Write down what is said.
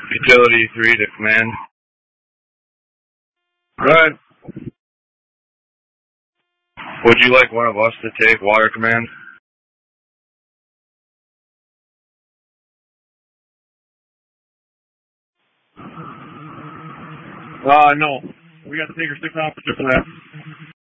Utility 3 to command. Right. Would you like one of us to take water command? No. We got to take our 6 officer for that.